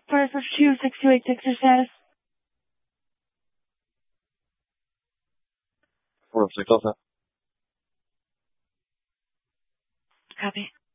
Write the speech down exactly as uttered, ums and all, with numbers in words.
First for two six two eight six, your status. four oh six, also. Copy.